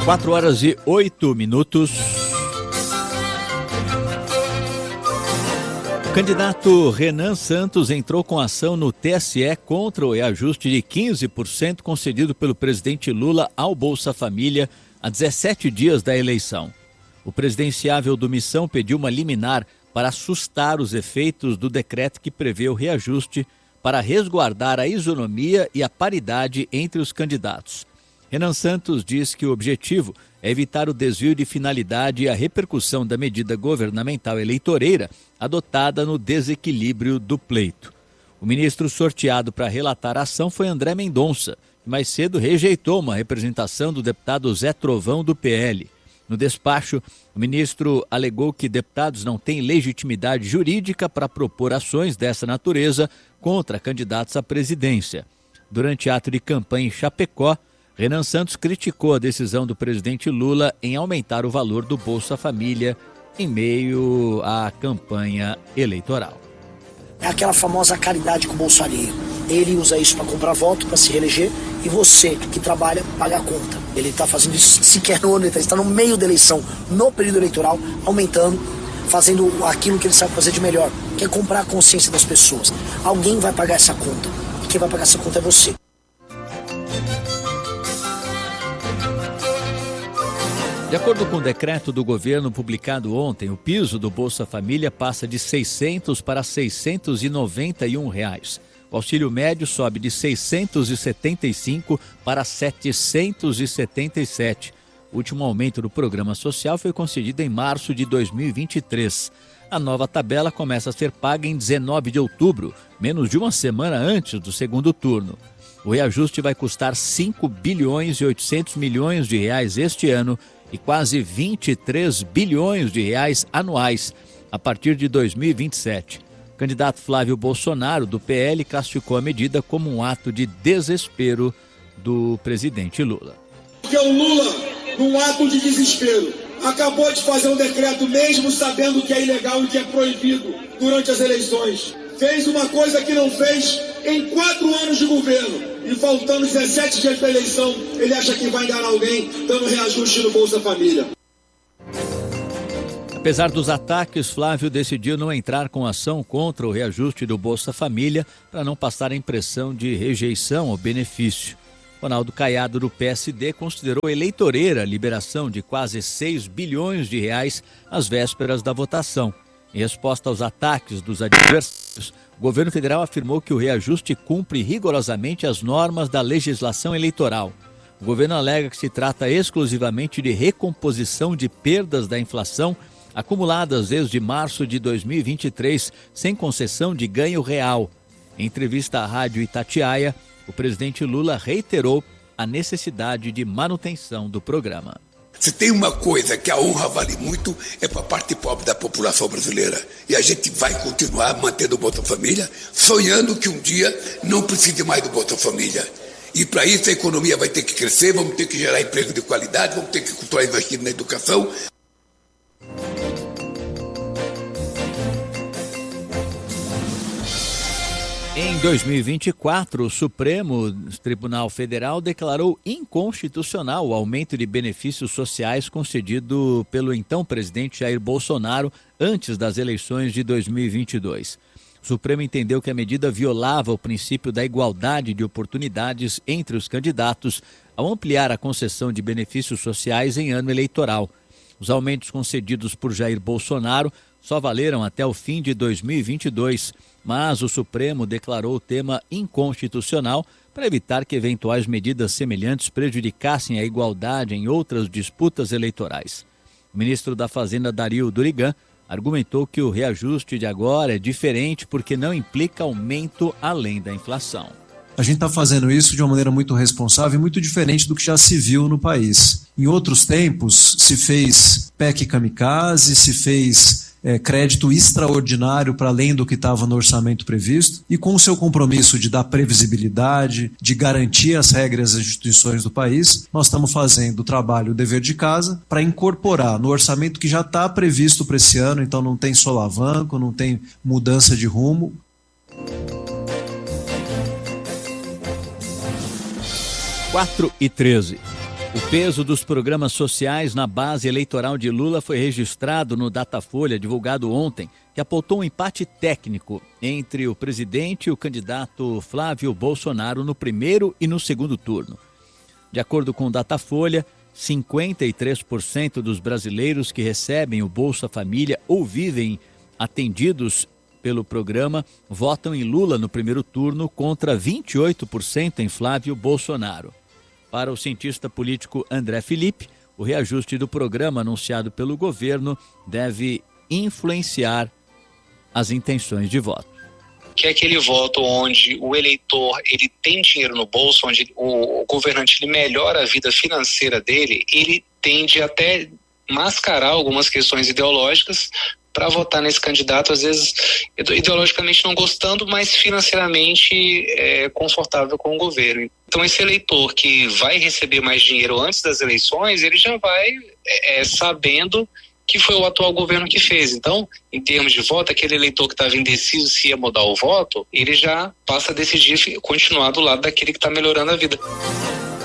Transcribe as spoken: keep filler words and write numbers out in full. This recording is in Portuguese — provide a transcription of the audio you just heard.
Quatro horas e oito minutos. O candidato Renan Santos entrou com ação no T S E contra o reajuste de quinze por cento concedido pelo presidente Lula ao Bolsa Família há dezessete dias da eleição. O presidenciável do Missão pediu uma liminar para assustar os efeitos do decreto que prevê o reajuste para resguardar a isonomia e a paridade entre os candidatos. Renan Santos diz que o objetivo é evitar o desvio de finalidade e a repercussão da medida governamental eleitoreira adotada no desequilíbrio do pleito. O ministro sorteado para relatar a ação foi André Mendonça, que mais cedo rejeitou uma representação do deputado Zé Trovão do P L. No despacho, o ministro alegou que deputados não têm legitimidade jurídica para propor ações dessa natureza contra candidatos à presidência. Durante ato de campanha em Chapecó, Renan Santos criticou a decisão do presidente Lula em aumentar o valor do Bolsa Família em meio à campanha eleitoral. É aquela famosa caridade com o bolso alheio. Ele usa isso para comprar voto, para se reeleger, e você que trabalha paga a conta. Ele está fazendo isso sequer no ano, ele está no meio da eleição, no período eleitoral, aumentando, fazendo aquilo que ele sabe fazer de melhor, que é comprar a consciência das pessoas. Alguém vai pagar essa conta, e quem vai pagar essa conta é você. De acordo com o decreto do governo publicado ontem, o piso do Bolsa Família passa de seiscentos para seiscentos e noventa e um reais. O auxílio médio sobe de seiscentos e setenta e cinco para setecentos e setenta e sete. O último aumento do programa social foi concedido em março de dois mil e vinte e três. A nova tabela começa a ser paga em dezenove de outubro, menos de uma semana antes do segundo turno. O reajuste vai custar cinco bilhões e oitocentos milhões de reais este ano e quase vinte e três bilhões de reais anuais a partir de dois mil e vinte e sete. O candidato Flávio Bolsonaro, do P L, classificou a medida como um ato de desespero do presidente Lula. Porque o Lula, num ato de desespero, acabou de fazer um decreto mesmo sabendo que é ilegal e que é proibido durante as eleições. Fez uma coisa que não fez em quatro anos de governo. E faltando dezessete dias para a eleição, ele acha que vai enganar alguém dando reajuste no Bolsa Família. Apesar dos ataques, Flávio decidiu não entrar com ação contra o reajuste do Bolsa Família para não passar a impressão de rejeição ao benefício. Ronaldo Caiado, do P S D, considerou eleitoreira a liberação de quase seis bilhões de reais às vésperas da votação. Em resposta aos ataques dos adversários, o governo federal afirmou que o reajuste cumpre rigorosamente as normas da legislação eleitoral. O governo alega que se trata exclusivamente de recomposição de perdas da inflação acumuladas desde março de dois mil e vinte e três, sem concessão de ganho real. Em entrevista à Rádio Itatiaia, o presidente Lula reiterou a necessidade de manutenção do programa. Se tem uma coisa que a honra vale muito, é para a parte pobre da população brasileira. E a gente vai continuar mantendo o Bolsa Família, sonhando que um dia não precise mais do Bolsa Família. E para isso a economia vai ter que crescer, vamos ter que gerar emprego de qualidade, vamos ter que continuar investindo na educação. Em dois mil e vinte e quatro, o Supremo Tribunal Federal declarou inconstitucional o aumento de benefícios sociais concedido pelo então presidente Jair Bolsonaro antes das eleições de dois mil e vinte e dois. O Supremo entendeu que a medida violava o princípio da igualdade de oportunidades entre os candidatos ao ampliar a concessão de benefícios sociais em ano eleitoral. Os aumentos concedidos por Jair Bolsonaro só valeram até o fim de dois mil e vinte e dois, mas o Supremo declarou o tema inconstitucional para evitar que eventuais medidas semelhantes prejudicassem a igualdade em outras disputas eleitorais. O ministro da Fazenda, Dario Durigan, argumentou que o reajuste de agora é diferente porque não implica aumento além da inflação. A gente está fazendo isso de uma maneira muito responsável e muito diferente do que já se viu no país. Em outros tempos, se fez P E C kamikaze, se fez é, crédito extraordinário para além do que estava no orçamento previsto, e com o seu compromisso de dar previsibilidade, de garantir as regras das instituições do país, nós estamos fazendo o trabalho, o dever de casa, para incorporar no orçamento que já está previsto para esse ano, então não tem solavanco, não tem mudança de rumo. quatro e treze. O peso dos programas sociais na base eleitoral de Lula foi registrado no Datafolha, divulgado ontem, que apontou um empate técnico entre o presidente e o candidato Flávio Bolsonaro no primeiro e no segundo turno. De acordo com o Datafolha, cinquenta e três por cento dos brasileiros que recebem o Bolsa Família ou vivem atendidos pelo programa votam em Lula no primeiro turno contra vinte e oito por cento em Flávio Bolsonaro. Para o cientista político André Felipe, o reajuste do programa anunciado pelo governo deve influenciar as intenções de voto. Que é aquele voto onde o eleitor ele tem dinheiro no bolso, onde o governante ele melhora a vida financeira dele, ele tende até mascarar algumas questões ideológicas para votar nesse candidato, às vezes ideologicamente não gostando, mas financeiramente é, confortável com o governo. Então esse eleitor que vai receber mais dinheiro antes das eleições, ele já vai é, sabendo que foi o atual governo que fez. Então, em termos de voto, aquele eleitor que estava indeciso se ia mudar o voto, ele já passa a decidir continuar do lado daquele que está melhorando a vida.